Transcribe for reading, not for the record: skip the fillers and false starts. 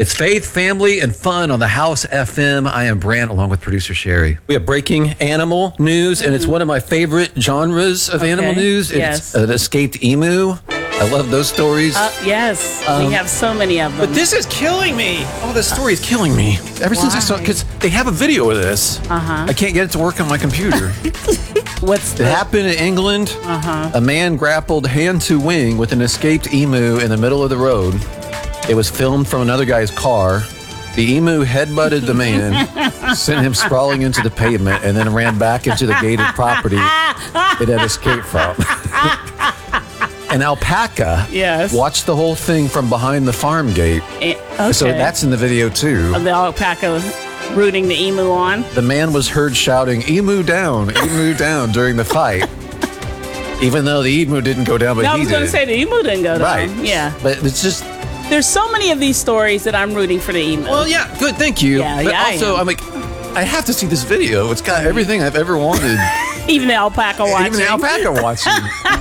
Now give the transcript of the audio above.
It's faith, family, and fun on the House FM. I am Brant, along with producer Sherry. We have breaking animal news, and it's one of my favorite genres of animal news. It's an escaped emu. I love those stories. Yes, we have so many of them. But this is killing me. Oh, this story is killing me. Ever since I saw it, because they have a video of this. I can't get it to work on my computer. It happened in England. A man grappled hand to wing with an escaped emu in the middle of the road. It was filmed from another guy's car. The emu headbutted the man, sent him sprawling into the pavement, and then ran back into the gated property it had escaped from. An alpaca watched the whole thing from behind the farm gate. So that's in the video, too. The alpaca rooting the emu on. The man was heard shouting, emu down, during the fight. Even though the emu didn't go down, but he did. I was going to say the emu didn't go down. Right. Yeah. But it's just... There's so many of these stories that I'm rooting for the emu. Well, yeah, good, thank you. Yeah, but also, I'm like, I have to see this video. It's got everything I've ever wanted. Even the alpaca watching. Even the alpaca watching.